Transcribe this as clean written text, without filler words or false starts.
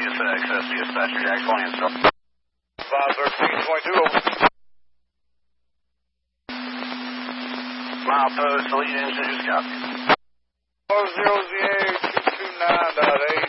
access to dispatcher, Jack 20 and stuff. 513.2 over. Mile post, lead engine, who's copy? 40ZA 229.8.